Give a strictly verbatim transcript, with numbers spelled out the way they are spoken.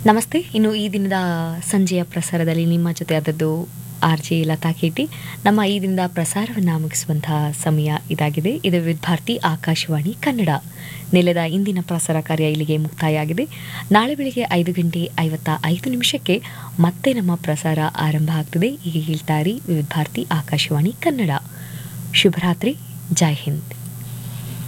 ನಮಸ್ತೆ. ಇನ್ನು ಈ ದಿನದ ಸಂಜೆಯ ಪ್ರಸಾರದಲ್ಲಿ ನಿಮ್ಮ ಜೊತೆ ಆದದ್ದು ಆರ್ ಜೆ ಲತಾ ಕೇಟಿ. ನಮ್ಮ ಈ ದಿನದ ಪ್ರಸಾರವನ್ನು ಮುಗಿಸುವಂತಹ ಸಮಯ ಇದಾಗಿದೆ. ಇದು ವಿವಿಧ ಭಾರತಿ ಆಕಾಶವಾಣಿ ಕನ್ನಡ. ನೆಲದ ಇಂದಿನ ಪ್ರಸಾರ ಕಾರ್ಯ ಇಲ್ಲಿಗೆ ಮುಕ್ತಾಯ ಆಗಿದೆ. ನಾಳೆ ಬೆಳಿಗ್ಗೆ ಐದು ಗಂಟೆ ಐವತ್ತ ಐದು ನಿಮಿಷಕ್ಕೆ ಮತ್ತೆ ನಮ್ಮ ಪ್ರಸಾರ ಆರಂಭ ಆಗ್ತದೆ. ಈಗ ಹೇಳ್ತಾ ಇರಿ ವಿವಿಧ ಭಾರತಿ ಆಕಾಶವಾಣಿ ಕನ್ನಡ. ಶುಭರಾತ್ರಿ. ಜೈ ಹಿಂದ್.